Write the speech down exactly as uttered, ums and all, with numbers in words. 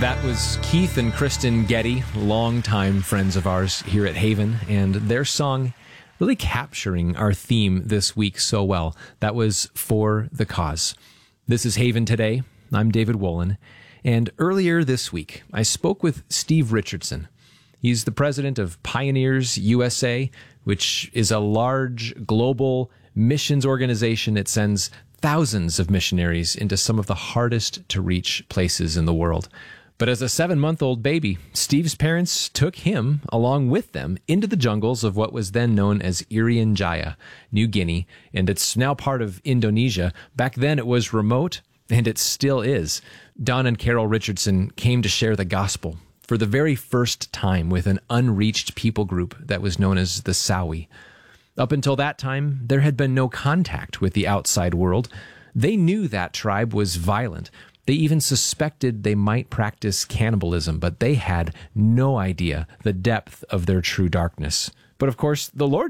That was Keith and Kristen Getty, longtime friends of ours here at Haven, and their song really capturing our theme this week so well. That was For the Cause. This is Haven Today. I'm David Wolin, and earlier this week, I spoke with Steve Richardson. He's the president of Pioneers U S A, which is a large global missions organization that sends thousands of missionaries into some of the hardest to reach places in the world. But as a seven-month-old baby, Steve's parents took him, along with them, into the jungles of what was then known as Irian Jaya, New Guinea, and it's now part of Indonesia. Back then it was remote, and it still is. Don and Carol Richardson came to share the gospel for the very first time with an unreached people group that was known as the Sawi. Up until that time, there had been no contact with the outside world. They knew that tribe was violent. They even suspected they might practice cannibalism, but they had no idea the depth of their true darkness. But of course, the Lord